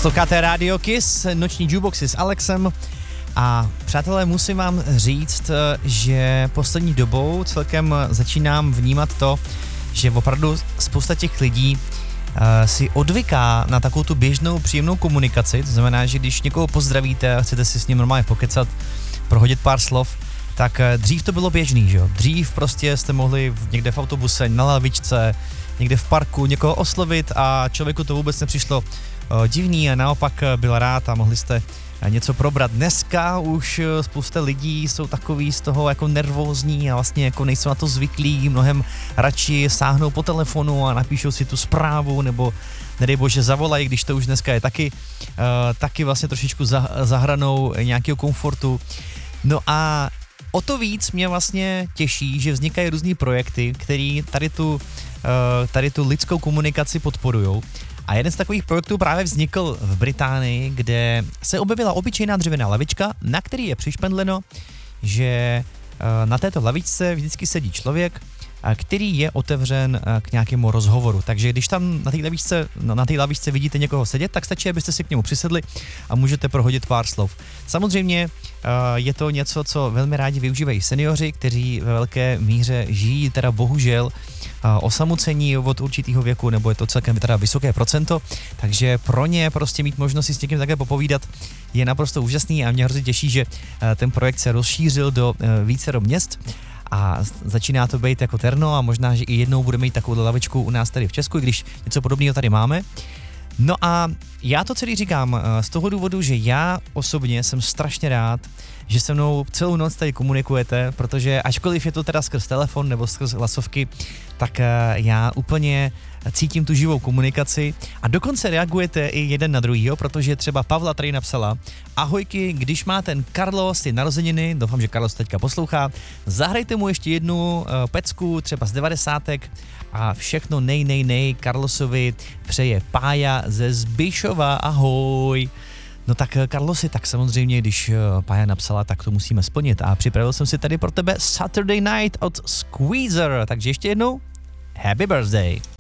Posloucháte Radio Kiss, noční jukeboxy s Alexem a přátelé, musím vám říct, že poslední dobou celkem začínám vnímat to, že opravdu spousta těch lidí si odvyká na takovou tu běžnou příjemnou komunikaci, to znamená, že když někoho pozdravíte a chcete si s ním normálně pokecat, prohodit pár slov, tak dřív to bylo běžný, že jo? Dřív prostě jste mohli někde v autobuse, na lavičce, někde v parku někoho oslovit a člověku to vůbec nepřišlo divný a naopak byl rád a mohli jste něco probrat. Dneska už spousta lidí jsou takový z toho jako nervózní a vlastně jako nejsou na to zvyklí, mnohem radši sáhnou po telefonu a napíšou si tu zprávu nebo nedej bože zavolají, když to už dneska je taky vlastně trošičku za hranou nějakého komfortu. No a o to víc mě vlastně těší, že vznikají různý projekty, který tady tu lidskou komunikaci podporujou. A jeden z takových projektů právě vznikl v Británii, kde se objevila obyčejná dřevěná lavička, na který je přišpendleno, že na této lavičce vždycky sedí člověk, který je otevřen k nějakému rozhovoru. Takže když tam na té lavičce vidíte někoho sedět, tak stačí, abyste si k němu přisedli a můžete prohodit pár slov. Samozřejmě je to něco, co velmi rádi využívají seniori, kteří ve velké míře žijí teda bohužel osamocení od určitého věku, nebo je to celkem teda vysoké procento, takže pro ně prostě mít možnost si s někým také popovídat je naprosto úžasný a mě hrozně těší, že ten projekt se rozšířil do vícero měst a začíná to být jako terno a možná, že i jednou budeme mít takovou lavičku u nás tady v Česku, i když něco podobného tady máme. No a já to celý říkám z toho důvodu, že já osobně jsem strašně rád, že se mnou celou noc tady komunikujete, protože ačkoliv je to teda skrz telefon nebo skrz hlasovky, tak já úplně cítím tu živou komunikaci a dokonce reagujete i jeden na druhýho, protože třeba Pavla tady napsala: ahojky, když má ten Carlos ty narozeniny, doufám, že Carlos teďka poslouchá, zahrajte mu ještě jednu pecku, třeba z 90. a všechno nej Carlosovi přeje Pája ze Zbyšova, ahoj. No tak Carlosi, tak samozřejmě, když Pája napsala, tak to musíme splnit a připravil jsem si tady pro tebe Saturday Night od Squeezer, takže ještě jednou Happy birthday.